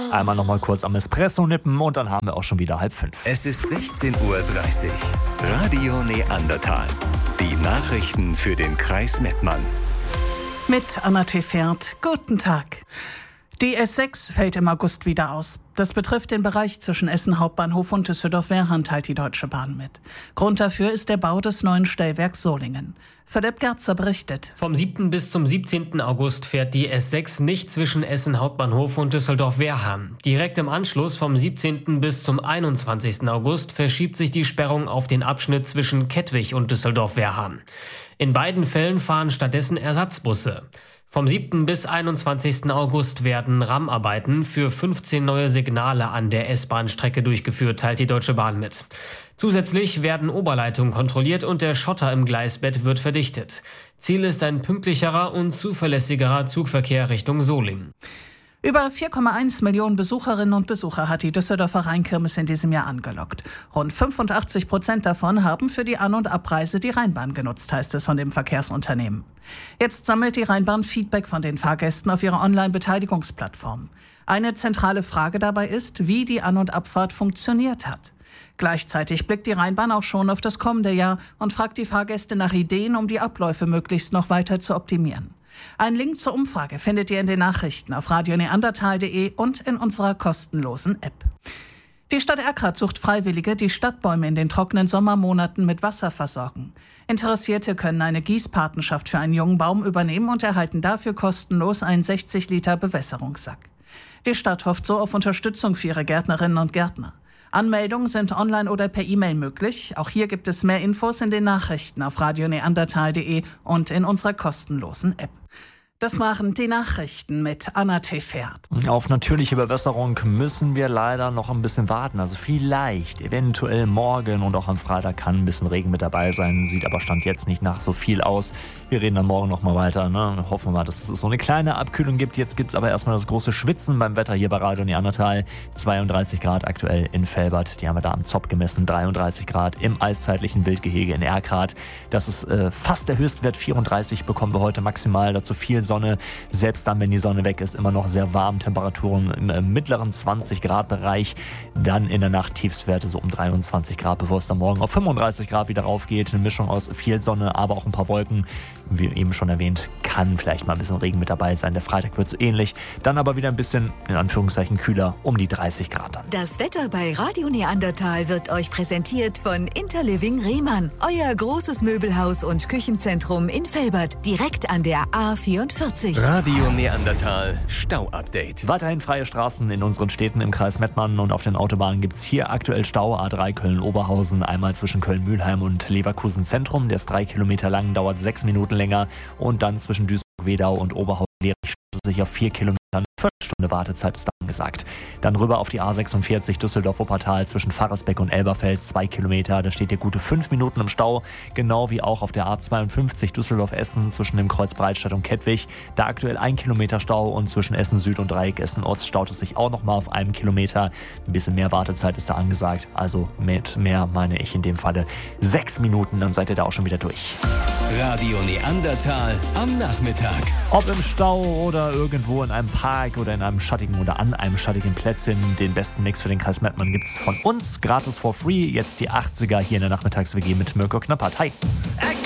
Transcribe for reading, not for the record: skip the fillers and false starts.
Einmal nochmal kurz am Espresso nippen und dann haben wir auch schon wieder 4:30. Es ist 16:30 Uhr. Radio Neandertal. Die Nachrichten für den Kreis Mettmann. Mit Anna Tefert. Guten Tag. Die S6 fällt im August wieder aus. Das betrifft den Bereich zwischen Essen Hauptbahnhof und Düsseldorf-Wehrhahn, teilt die Deutsche Bahn mit. Grund dafür ist der Bau des neuen Stellwerks Solingen. Philipp Gerzer berichtet. Vom 7. bis zum 17. August fährt die S6 nicht zwischen Essen Hauptbahnhof und Düsseldorf-Wehrhahn. Direkt im Anschluss vom 17. bis zum 21. August verschiebt sich die Sperrung auf den Abschnitt zwischen Kettwig und Düsseldorf-Wehrhahn. In beiden Fällen fahren stattdessen Ersatzbusse. Vom 7. bis 21. August werden RAM-Arbeiten für 15 neue Signale an der S-Bahn-Strecke durchgeführt, teilt die Deutsche Bahn mit. Zusätzlich werden Oberleitungen kontrolliert und der Schotter im Gleisbett wird verdichtet. Ziel ist ein pünktlicherer und zuverlässigerer Zugverkehr Richtung Solingen. Über 4,1 Millionen Besucherinnen und Besucher hat die Düsseldorfer Rheinkirmes in diesem Jahr angelockt. Rund 85% davon haben für die An- und Abreise die Rheinbahn genutzt, heißt es von dem Verkehrsunternehmen. Jetzt sammelt die Rheinbahn Feedback von den Fahrgästen auf ihrer Online-Beteiligungsplattform. Eine zentrale Frage dabei ist, wie die An- und Abfahrt funktioniert hat. Gleichzeitig blickt die Rheinbahn auch schon auf das kommende Jahr und fragt die Fahrgäste nach Ideen, um die Abläufe möglichst noch weiter zu optimieren. Einen Link zur Umfrage findet ihr in den Nachrichten auf radioneandertal.de und in unserer kostenlosen App. Die Stadt Erkrath sucht Freiwillige, die Stadtbäume in den trockenen Sommermonaten mit Wasser versorgen. Interessierte können eine Gießpatenschaft für einen jungen Baum übernehmen und erhalten dafür kostenlos einen 60 Liter Bewässerungssack. Die Stadt hofft so auf Unterstützung für ihre Gärtnerinnen und Gärtner. Anmeldungen sind online oder per E-Mail möglich. Auch hier gibt es mehr Infos in den Nachrichten auf radioneandertal.de und in unserer kostenlosen App. Das waren die Nachrichten mit Anna Tefert. Auf natürliche Bewässerung müssen wir leider noch ein bisschen warten. Also vielleicht, eventuell morgen und auch am Freitag kann ein bisschen Regen mit dabei sein. Sieht aber Stand jetzt nicht nach so viel aus. Wir reden dann morgen noch mal weiter. Hoffen wir mal, dass es so eine kleine Abkühlung gibt. Jetzt gibt es aber erstmal das große Schwitzen beim Wetter hier bei Radio Neandertal. 32 Grad aktuell in Velbert. Die haben wir da am Zopp gemessen. 33 Grad im eiszeitlichen Wildgehege in Erkrath. Das ist fast der Höchstwert. 34 bekommen wir heute maximal. Dazu viel Sonne. Selbst dann, wenn die Sonne weg ist, immer noch sehr warm. Temperaturen im mittleren 20 Grad Bereich. Dann in der Nacht Tiefstwerte so um 23 Grad, bevor es dann morgen auf 35 Grad wieder raufgeht. Eine Mischung aus viel Sonne, aber auch ein paar Wolken. Wie eben schon erwähnt, kann vielleicht mal ein bisschen Regen mit dabei sein. Der Freitag wird so ähnlich. Dann aber wieder ein bisschen, in Anführungszeichen, kühler, um die 30 Grad dann. Das Wetter bei Radio Neandertal wird euch präsentiert von Interliving Rehmann. Euer großes Möbelhaus und Küchenzentrum in Velbert, direkt an der A44. Radio Neandertal Stau-Update. Weiterhin freie Straßen in unseren Städten im Kreis Mettmann und auf den Autobahnen gibt es hier aktuell Stau. A3 Köln-Oberhausen, einmal zwischen Köln-Mühlheim und Leverkusen Zentrum. Der ist 3 Kilometer lang, dauert 6 Minuten länger. Und dann zwischen Duisburg-Wedau und Oberhausen-Lehrich sich auf 4 Kilometern. Viertelstunde Wartezeit ist da angesagt. Dann rüber auf die A46 Düsseldorf-Wuppertal zwischen Pfarrersbeck und Elberfeld, 2 Kilometer. Da steht ihr gute 5 Minuten im Stau. Genau wie auch auf der A52 Düsseldorf-Essen zwischen dem Kreuz Breitscheid und Kettwig. Da aktuell 1 Kilometer Stau und zwischen Essen Süd und Dreieck Essen Ost staut es sich auch nochmal auf 1 Kilometer. Ein bisschen mehr Wartezeit ist da angesagt. Also mit mehr meine ich in dem Falle 6 Minuten, dann seid ihr da auch schon wieder durch. Radio Neandertal am Nachmittag. Ob im Stau oder irgendwo in einem Park oder in einem schattigen oder an einem schattigen Plätzchen, den besten Mix für den Kreis Mettmann gibt es von uns gratis for free. Jetzt die 80er hier in der Nachmittags-WG mit Mirko Knappert. Hi!